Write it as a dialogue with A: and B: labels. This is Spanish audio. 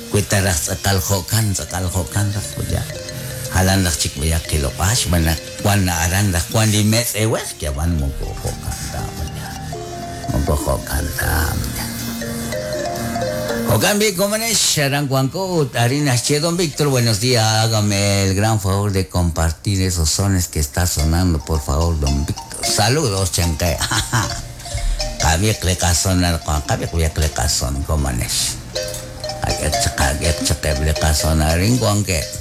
A: Kuitaras sakalhokan kuya. Halan la chikbuya kilopash mana kwan na aran la kwan di mes ewes kya van mongko hokan ta manya. Mongko hokan ta manya. Hokan bi comene sharan kwanko Tarina che don Víctor, buenos días. Hágame el gran favor de compartir esos sones que está sonando, por favor, don Víctor. Saludos, chancay. Kabiak le kasonan kwan kabiak le kason comene. Kaget cakap le kasonarin kwanke.